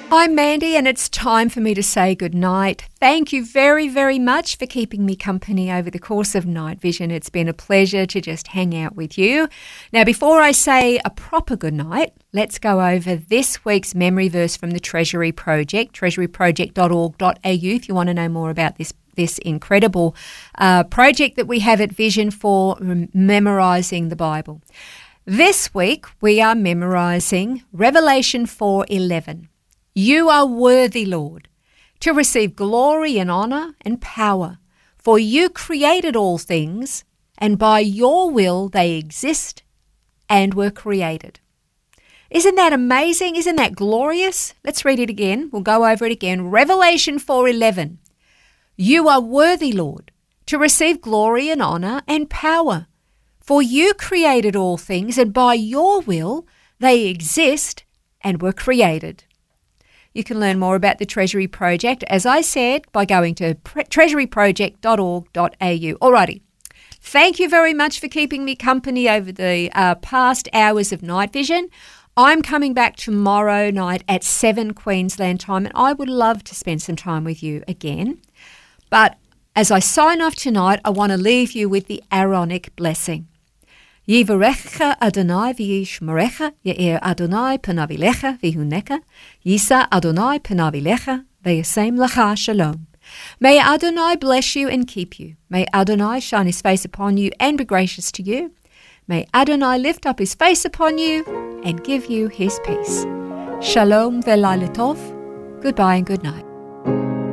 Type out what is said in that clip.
I'm Mandy, and it's time for me to say goodnight. Thank you very, very much for keeping me company over the course of Night Vision. It's been a pleasure to just hang out with you. Now, before I say a proper goodnight, let's go over this week's memory verse from the Treasury Project, treasuryproject.org.au, if you want to know more about this incredible project that we have at Vision for memorising the Bible. This week, we are memorising Revelation 4:11. You are worthy, Lord, to receive glory and honour and power, for you created all things, and by your will they exist and were created. Isn't that amazing? Isn't that glorious? Let's read it again. We'll go over it again. Revelation 4:11. You are worthy, Lord, to receive glory and honour and power, for you created all things, and by your will they exist and were created. You can learn more about the Treasury Project, as I said, by going to treasuryproject.org.au. Alrighty. Thank you very much for keeping me company over the past hours of Night Vision. I'm coming back tomorrow night at 7 Queensland time, and I would love to spend some time with you again. But as I sign off tonight, I want to leave you with the Aaronic blessing. Yivarecha Adonai v'yishmerecha, Ye'er Adonai panav elecha v'hunecha, Yisa Adonai panav elecha, v'yasem lecha shalom. May Adonai bless you and keep you. May Adonai shine his face upon you and be gracious to you. May Adonai lift up his face upon you and give you his peace. Shalom ve'laila tov. Goodbye and good night.